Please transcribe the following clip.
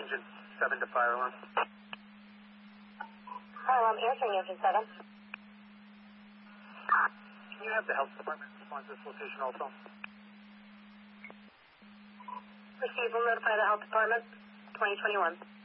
engine 7 to fire alarm. Fire alarm answering engine 7. Can you have the health department respond to this location also? Receive will notify the health department. 2021.